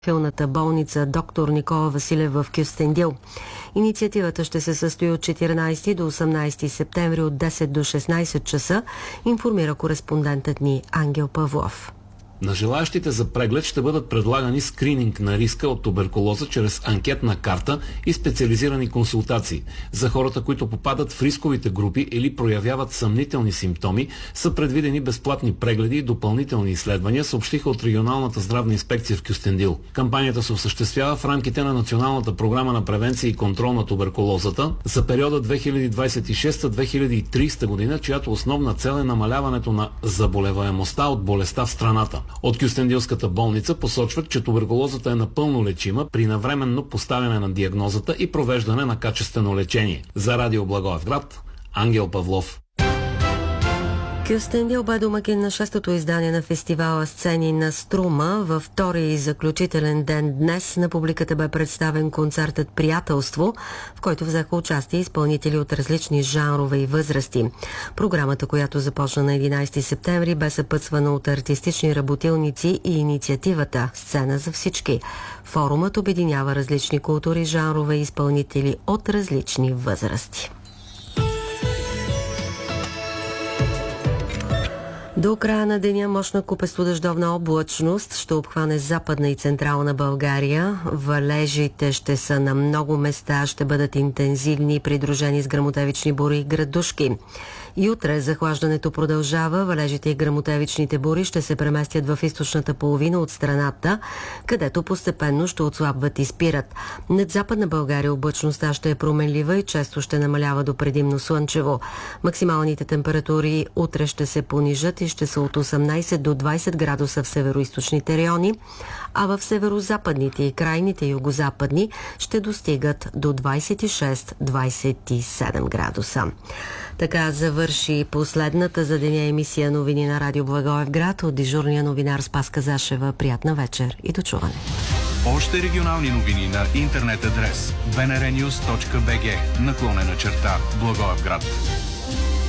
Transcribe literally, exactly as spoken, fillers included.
Филната болница доктор Никола Василев в Кюстендил. Инициативата ще се състои от четиринайсети до осемнайсети септември от десет до шестнайсет часа, информира кореспондентът ни Ангел Павлов. На желаящите за преглед ще бъдат предлагани скрининг на риска от туберкулоза чрез анкетна карта и специализирани консултации. За хората, които попадат в рисковите групи или проявяват съмнителни симптоми, са предвидени безплатни прегледи и допълнителни изследвания, съобщиха от регионалната здравна инспекция в Кюстендил. Кампанията се осъществява в рамките на Националната програма на превенция и контрол на туберкулозата за периода две хиляди двайсет и шеста до две хиляди и трийсета година, чиято основна цел е намаляването на заболеваемостта от болестта в страната. От Кюстендилската болница посочват, че туберкулозата е напълно лечима при навременно поставяне на диагнозата и провеждане на качествено лечение. За Радио Благоевград, Ангел Павлов. Кюстендил бе домакин на шестото издание на фестивала Сцени на Струма. Във втория и заключителен ден днес на публиката бе представен концертът Приятелство, в който взеха участие изпълнители от различни жанрове и възрасти. Програмата, която започна на единайсети септември, бе съпътствана от артистични работилници и инициативата Сцена за всички. Форумът обединява различни култури, жанрове и изпълнители от различни възрасти. До края на деня мощна купесто-дъждовна облачност ще обхване западна и централна България. Валежите ще са на много места, ще бъдат интензивни, придружени с гръмотевични бури и градушки. И утре захлаждането продължава. Валежите и гръмотевичните бури ще се преместят в източната половина от страната, където постепенно ще отслабват и спират. Над западна България облачността ще е променлива и често ще намалява до предимно слънчево. Максималните температури утре ще се понижат и ще са от осемнайсет до двайсет градуса в североизточните райони, а в северозападните и крайните югозападни ще достигат до двайсет и шест до двайсет и седем градуса. Така завърши последната за деня емисия новини на Радио Благоевград от дежурния новинар Спаска Зашева. Приятна вечер и до чуване. Още регионални новини на интернет адрес би ен ар нюз точка би джи наклонена черта Благоевград.